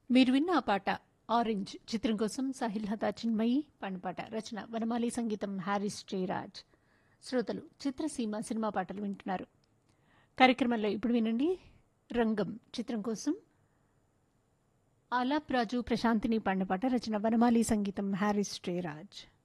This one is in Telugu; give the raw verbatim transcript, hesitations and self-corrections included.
మీరు విన్న ఆ పాట 'ఆరెంజ్' చిత్రం కోసం సాహిల్ హతా చిన్మయి పాడిన పాట. రచన వనమాలి, సంగీతం హారిస్ జయరాజ్. శ్రోతలు చిత్రసీమ సినిమా పాటలు వింటున్నారు. కార్యక్రమంలో ఇప్పుడు వినండి 'రంగం' చిత్రం కోసం ఆలాప్ రాజు, ప్రశాంతిని పాడిన పాట. రచన వనమాలి, సంగీతం హారిస్ జయరాజ్.